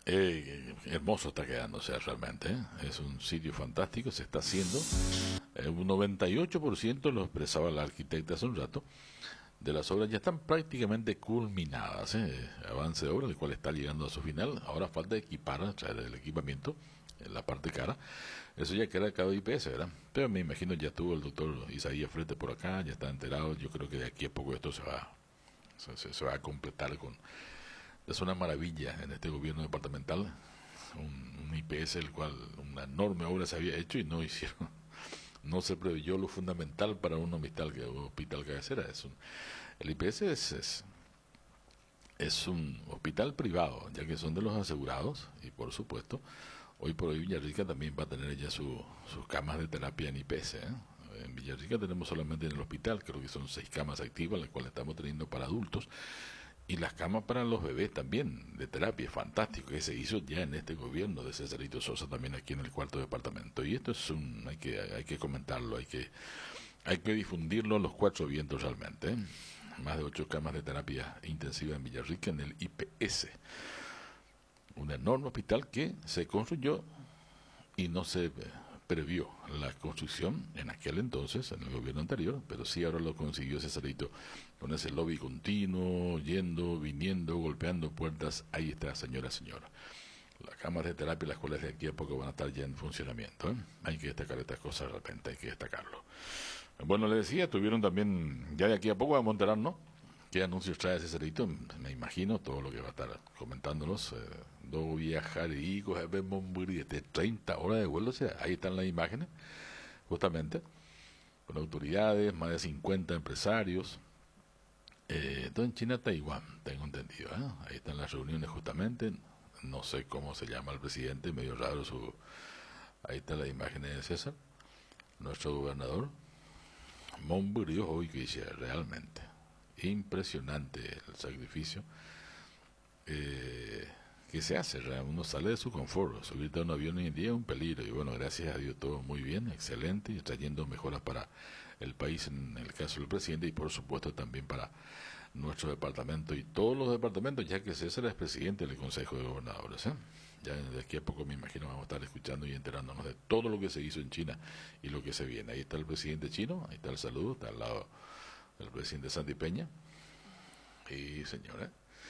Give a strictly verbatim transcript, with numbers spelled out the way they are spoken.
Eh, hermoso está quedando, o sea, realmente, ¿eh? Es un sitio fantástico, se está haciendo. Eh, un noventa y ocho por ciento, lo expresaba la arquitecta hace un rato, de las obras ya están prácticamente culminadas. ¿eh? Avance de obra, el cual está llegando a su final. Ahora falta equipar, traer el equipamiento, en la parte cara. Eso ya queda a cada I P S, ¿verdad? Pero me imagino ya tuvo el doctor Isaías Frete por acá, ya está enterado. Yo creo que de aquí a poco esto se va, se, se, se va a completar con... Es una maravilla en este gobierno departamental. Un, un I P S el cual una enorme obra se había hecho y no hicieron, no se preveyó lo fundamental para un hospital que un hospital cabecera. Es un, el I P S es, es es un hospital privado, ya que son de los asegurados y por supuesto hoy por hoy Villarrica también va a tener ya su, sus camas de terapia en I P S. ¿eh? En Villarrica tenemos solamente en el hospital, creo que son seis camas activas, las cuales estamos teniendo para adultos, y las camas para los bebés también, de terapia, fantástico, que se hizo ya en este gobierno de Cesarito Sosa, también aquí en el cuarto departamento. Y esto es un, hay que, hay que comentarlo, hay que, hay que difundirlo a los cuatro vientos realmente. ¿eh? Más de ocho camas de terapia intensiva en Villarrica, en el I P S. Un enorme hospital que se construyó y no se previó la construcción en aquel entonces, en el gobierno anterior, pero sí ahora lo consiguió Cesarito con ese lobby continuo, yendo, viniendo, golpeando puertas. Ahí está, señora, señora. Las cámaras de terapia, las cuales de aquí a poco van a estar ya en funcionamiento. ¿eh? Hay que destacar estas cosas de repente, hay que destacarlo. Bueno, le decía, tuvieron también, ya de aquí a poco a Monterrey, ¿no? ¿Qué anuncios trae Cesarito? Me imagino todo lo que va a estar comentándonos. Eh, no viajar y vemos de treinta horas de vuelo, o sea, ahí están las imágenes, justamente, con autoridades, más de cincuenta empresarios. Eh, todo en China, Taiwán, tengo entendido. ¿eh? Ahí están las reuniones justamente. No sé cómo se llama el presidente, medio raro su... Ahí están las imágenes de César, nuestro gobernador. Montburio, hoy que dice, realmente impresionante el sacrificio eh, que se hace. Uno sale de su confort, subirte a un avión hoy en día es un peligro, y bueno, gracias a Dios todo muy bien, excelente, y trayendo mejoras para el país en el caso del presidente, y por supuesto también para nuestro departamento y todos los departamentos, ya que César es presidente del Consejo de Gobernadores. ¿eh? Ya de aquí a poco me imagino vamos a estar escuchando y enterándonos de todo lo que se hizo en China y lo que se viene. Ahí está el presidente chino, ahí está el saludo, está al lado del presidente Santi Peña. Y señora,